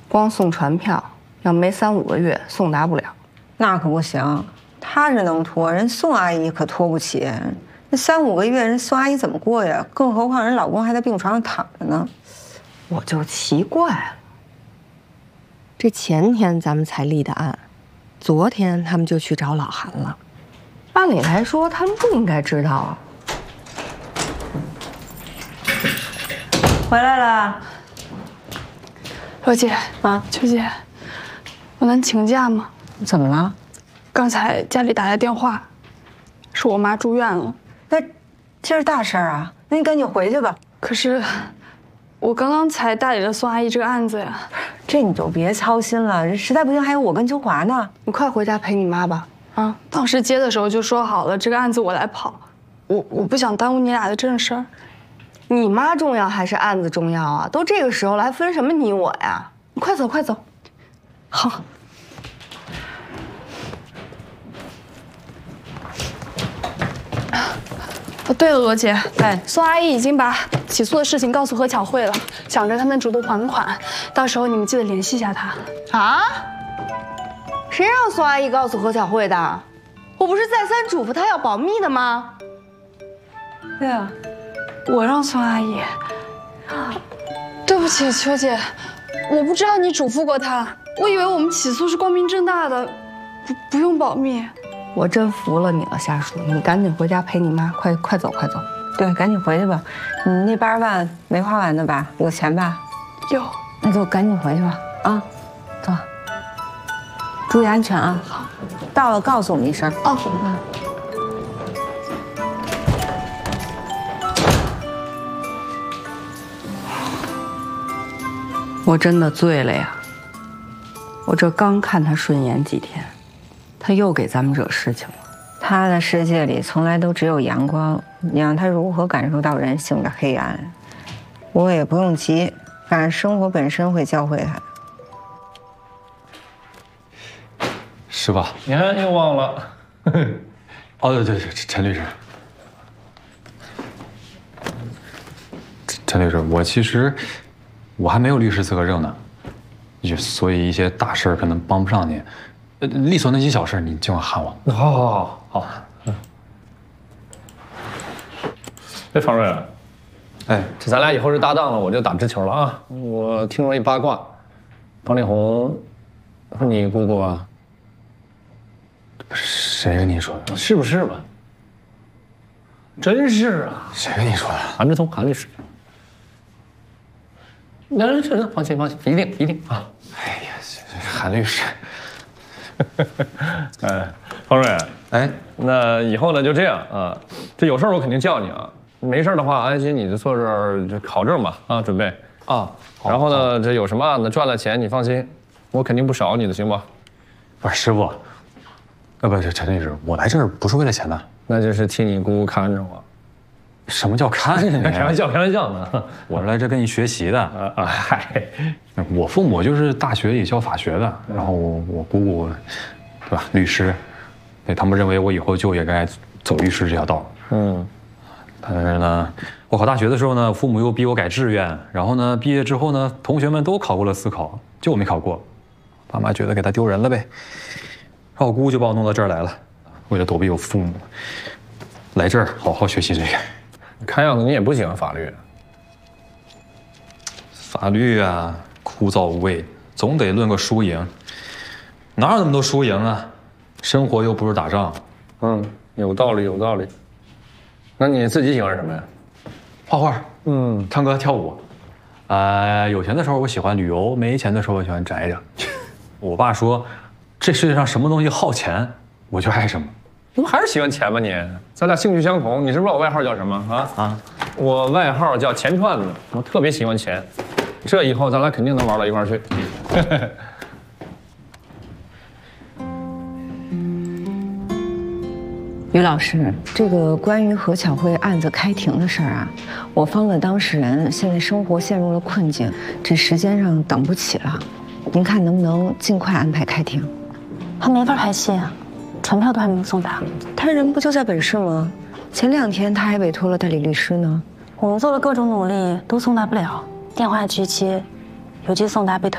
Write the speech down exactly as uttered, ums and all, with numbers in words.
光送传票，要没三五个月送达不了。 那可不行，他这能拖，人宋阿姨可拖不起。那三五个月，人宋阿姨怎么过呀？更何况人老公还在病床上躺着呢。 我就奇怪了，这前天咱们才立的案，昨天他们就去找老韩了。按理来说，他们不应该知道啊。 回来了， 罗姐啊， 秋姐，我能请假吗？ 怎么了？ 刚才家里打来电话，说我妈住院了。 那这是大事儿啊，那你赶紧回去吧。 可是，我刚刚才代理了宋阿姨这个案子呀。 这你就别操心了，实在不行还有我跟秋华呢。 你快回家陪你妈吧。啊， 当时接的时候就说好了，这个案子我来跑，我我不想耽误你俩的正事儿。 你妈重要还是案子重要啊？都这个时候了，还分什么你我呀？你快走，快走。 好。哦，对了，罗姐， 哎， 宋阿姨已经把起诉的事情告诉何巧慧了，想着她能主动还款，到时候你们记得联系一下她。 啊？谁让宋阿姨告诉何巧慧的？我不是再三嘱咐她要保密的吗？ 对啊。 我让宋阿姨，对不起，秋姐，我不知道你嘱咐过她，我以为我们起诉是光明正大的，不不用保密。 我真服了你了，夏叔，你赶紧回家陪你妈，快快走，快走。 对，赶紧回去吧。你那八十万没花完呢吧？有钱吧？ 有。 那就赶紧回去吧。啊，走。注意安全啊！好，到了告诉我们一声。 哦。 嗯。 我真的醉了呀！我这刚看他顺眼几天，他又给咱们惹事情了。 他的世界里从来都只有阳光，你让他如何感受到人性的黑暗？我也不用急，反正生活本身会教会他。 是吧？你看又忘了。哦，对对对，陈律师。陈律师，我其实。我还没有律师资格证呢，就所以一些大事可能帮不上你，呃，力所能及小事你尽管喊我。 好，好，好，好。嗯。哎，方瑞，哎，这咱俩以后是搭档了，我就打直球了啊！我听说一八卦，方力宏和你姑姑啊？ 谁跟你说的？ 是不是吧？真是啊！ 谁跟你说的？ 韩志聪，韩律师。那是，放心放心，一定一定啊！ 哎呀，韩律师， 哎，方瑞， 哎， 那以后呢就这样啊，这有事我肯定叫你啊，没事的话，安心你就坐这儿就考证吧啊，准备啊。然后呢，这有什么案子赚了钱，你放心，我肯定不少你的，行吧？ 不是师傅，呃，不是陈律师，我来这儿不是为了钱的， 那就是替你姑姑看着我。 什么叫看着你？ 开玩笑，开玩笑呢。 我是来这跟你学习的。啊啊，嗨， 我父母就是大学里教法学的，然后我我姑姑，对吧，律师，对他们认为我以后就也该走律师这条道。嗯，但是呢，我考大学的时候呢，父母又逼我改志愿，然后呢，毕业之后呢，同学们都考过了司考，就我没考过，爸妈觉得给他丢人了呗，然后我姑姑就把我弄到这儿来了，为了躲避我父母，来这儿好好学习这个。 看样子你也不喜欢法律。 法律啊，枯燥无味，总得论个输赢。哪有那么多输赢啊？生活又不是打仗。 嗯，有道理，有道理。那你自己喜欢什么呀？ 画画，嗯，唱歌跳舞。呃，有钱的时候我喜欢旅游，没钱的时候我喜欢宅着。我爸说，这世界上什么东西耗钱，我就爱什么。 你不还是喜欢钱吗你？咱俩兴趣相同，你知不知道我外号叫什么啊？啊，我外号叫钱串子，我特别喜欢钱。这以后咱俩肯定能玩到一块儿去。 于老师，这个关于何巧慧案子开庭的事儿啊，我方的当事人现在生活陷入了困境，这时间上等不起了，您看能不能尽快安排开庭？ 他没法拍戏啊。传票都还没有送达， 他人不就在本市吗？前两天他还委托了代理律师呢。 我们做了各种努力，都送达不了。电话拒接，邮寄送达被退。